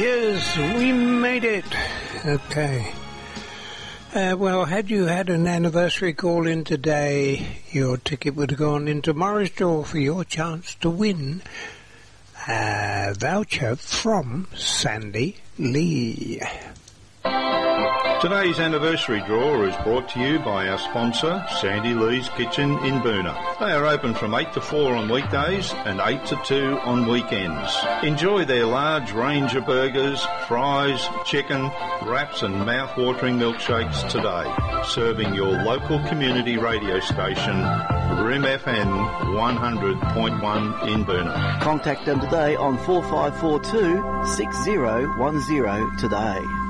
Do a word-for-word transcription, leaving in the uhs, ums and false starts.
Yes, we made it. Okay. Uh, well, had you had an anniversary call in today, your ticket would have gone in tomorrow's draw for your chance to win a voucher from Sandy Lee. Today's anniversary draw is brought to you by our sponsor, Sandy Lee's Kitchen in Boonah. They are open from eight to four on weekdays and eight to two on weekends. Enjoy their large range of burgers, fries, chicken, wraps and mouth-watering milkshakes today. Serving your local community radio station, R I M F M one hundred point one in Boonah. Contact them today on four five four two, six zero one zero today.